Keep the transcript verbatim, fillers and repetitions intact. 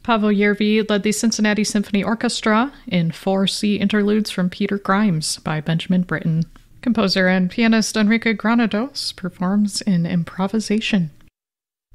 Paavo Järvi led the Cincinnati Symphony Orchestra in four C interludes from Peter Grimes by Benjamin Britten. Composer and pianist Enrique Granados performs in improvisation.